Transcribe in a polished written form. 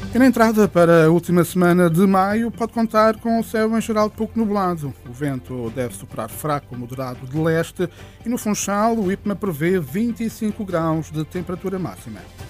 E na entrada para a última semana de maio pode contar com o céu em geral pouco nublado. O vento deve soprar fraco ou moderado de leste e no Funchal o IPMA prevê 25 graus de temperatura máxima.